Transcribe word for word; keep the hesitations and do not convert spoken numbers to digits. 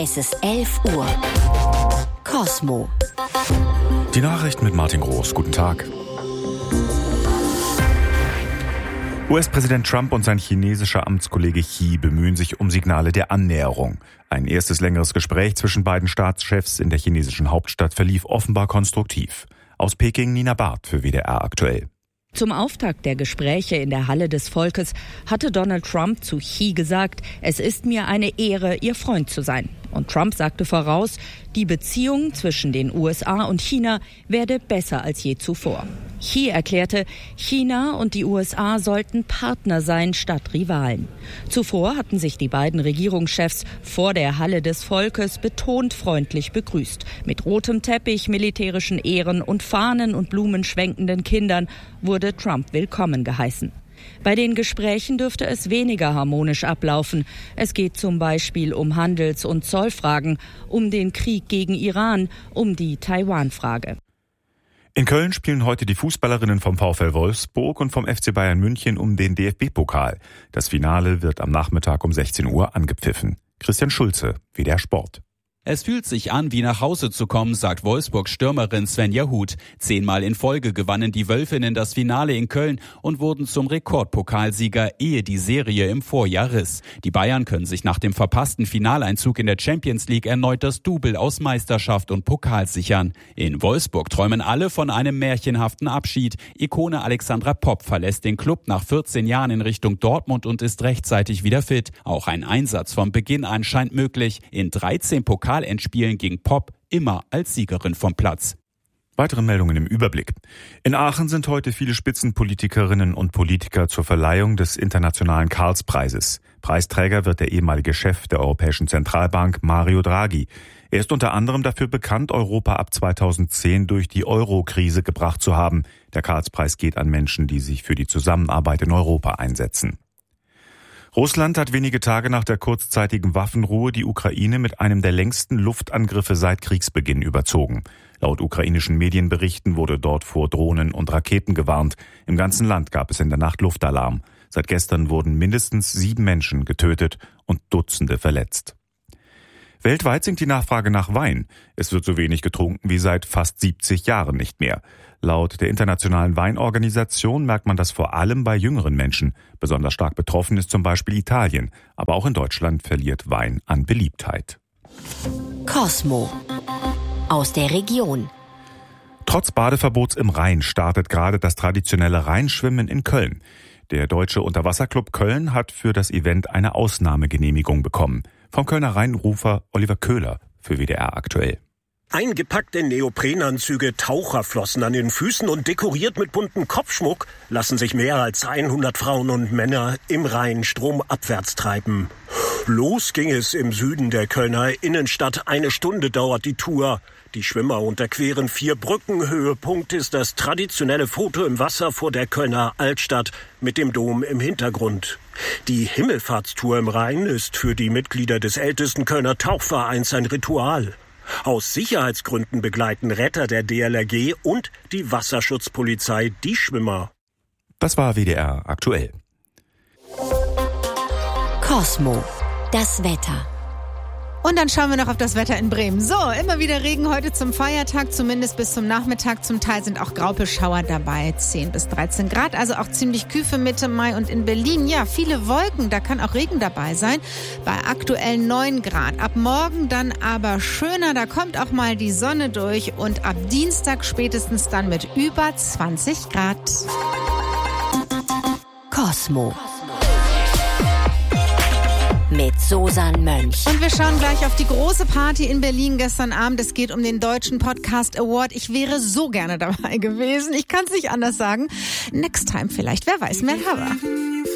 Es ist elf Uhr. Cosmo. Die Nachrichten mit Martin Groß. Guten Tag. U S-Präsident Trump und sein chinesischer Amtskollege Xi bemühen sich um Signale der Annäherung. Ein erstes längeres Gespräch zwischen beiden Staatschefs in der chinesischen Hauptstadt verlief offenbar konstruktiv. Aus Peking Nina Barth für W D R aktuell. Zum Auftakt der Gespräche in der Halle des Volkes hatte Donald Trump zu Xi gesagt, es ist mir eine Ehre, Ihr Freund zu sein. Und Trump sagte voraus, die Beziehung zwischen den U S A und China werde besser als je zuvor. Xi erklärte, China und die U S A sollten Partner sein statt Rivalen. Zuvor hatten sich die beiden Regierungschefs vor der Halle des Volkes betont freundlich begrüßt. Mit rotem Teppich, militärischen Ehren und Fahnen und Blumen schwenkenden Kindern wurde Trump willkommen geheißen. Bei den Gesprächen dürfte es weniger harmonisch ablaufen. Es geht zum Beispiel um Handels- und Zollfragen, um den Krieg gegen Iran, um die Taiwan-Frage. In Köln spielen heute die Fußballerinnen vom VfL Wolfsburg und vom F C Bayern München um den D F B-Pokal. Das Finale wird am Nachmittag um sechzehn Uhr angepfiffen. Christian Schulze, W D R Sport. Es fühlt sich an, wie nach Hause zu kommen, sagt Wolfsburg-Stürmerin Svenja Huth. Zehnmal in Folge gewannen die Wölfinnen das Finale in Köln und wurden zum Rekordpokalsieger, ehe die Serie im Vorjahr riss. Die Bayern können sich nach dem verpassten Finaleinzug in der Champions League erneut das Double aus Meisterschaft und Pokal sichern. In Wolfsburg träumen alle von einem märchenhaften Abschied. Ikone Alexandra Popp verlässt den Club nach vierzehn Jahren in Richtung Dortmund und ist rechtzeitig wieder fit. Auch ein Einsatz von Beginn an scheint möglich. In dreizehn Pokal Endspielen gegen Popp immer als Siegerin vom Platz. Weitere Meldungen im Überblick. In Aachen sind heute viele Spitzenpolitikerinnen und Politiker zur Verleihung des Internationalen Karlspreises. Preisträger wird der ehemalige Chef der Europäischen Zentralbank Mario Draghi. Er ist unter anderem dafür bekannt, Europa ab zweitausendzehn durch die Euro-Krise gebracht zu haben. Der Karlspreis geht an Menschen, die sich für die Zusammenarbeit in Europa einsetzen. Russland hat wenige Tage nach der kurzzeitigen Waffenruhe die Ukraine mit einem der längsten Luftangriffe seit Kriegsbeginn überzogen. Laut ukrainischen Medienberichten wurde dort vor Drohnen und Raketen gewarnt. Im ganzen Land gab es in der Nacht Luftalarm. Seit gestern wurden mindestens sieben Menschen getötet und Dutzende verletzt. Weltweit sinkt die Nachfrage nach Wein. Es wird so wenig getrunken wie seit fast siebzig Jahren nicht mehr. Laut der Internationalen Weinorganisation merkt man das vor allem bei jüngeren Menschen. Besonders stark betroffen ist zum Beispiel Italien. Aber auch in Deutschland verliert Wein an Beliebtheit. Cosmo. Aus der Region. Trotz Badeverbots im Rhein startet gerade das traditionelle Rheinschwimmen in Köln. Der Deutsche Unterwasserclub Köln hat für das Event eine Ausnahmegenehmigung bekommen. Vom Kölner Rheinrufer Oliver Köhler für W D R aktuell. Eingepackt in Neoprenanzüge, Taucherflossen an den Füßen und dekoriert mit buntem Kopfschmuck lassen sich mehr als hundert Frauen und Männer im Rhein stromabwärts treiben. Los ging es im Süden der Kölner Innenstadt. Eine Stunde dauert die Tour. Die Schwimmer unterqueren vier Brücken. Höhepunkt ist das traditionelle Foto im Wasser vor der Kölner Altstadt mit dem Dom im Hintergrund. Die Himmelfahrtstour im Rhein ist für die Mitglieder des ältesten Kölner Tauchvereins ein Ritual. Aus Sicherheitsgründen begleiten Retter der D L R G und die Wasserschutzpolizei die Schwimmer. Das war W D R aktuell. Cosmo. Das Wetter. Und dann schauen wir noch auf das Wetter in Bremen. So, immer wieder Regen heute zum Feiertag, zumindest bis zum Nachmittag. Zum Teil sind auch Graupelschauer dabei, zehn bis dreizehn Grad, also auch ziemlich kühl für Mitte Mai. Und in Berlin, ja, viele Wolken, da kann auch Regen dabei sein, bei aktuell neun Grad. Ab morgen dann aber schöner, da kommt auch mal die Sonne durch und ab Dienstag spätestens dann mit über zwanzig Grad. Cosmo. Mit Susan Mönch. Und wir schauen gleich auf die große Party in Berlin gestern Abend. Es geht um den Deutschen Podcast Award. Ich wäre so gerne dabei gewesen. Ich kann es nicht anders sagen. Next time vielleicht. Wer weiß, Merhaba.